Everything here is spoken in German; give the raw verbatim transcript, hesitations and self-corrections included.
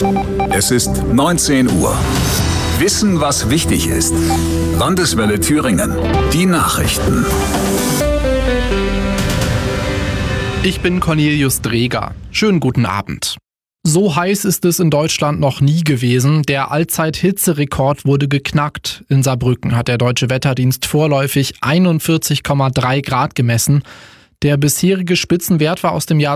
Es ist neunzehn Uhr. Wissen, was wichtig ist. Landeswelle Thüringen. Die Nachrichten. Ich bin Cornelius Dreger. Schönen guten Abend. So heiß ist es in Deutschland noch nie gewesen. Der Allzeit-Hitzerekord wurde geknackt. In Saarbrücken hat der Deutsche Wetterdienst vorläufig einundvierzig Komma drei Grad gemessen. Der bisherige Spitzenwert war aus dem Jahr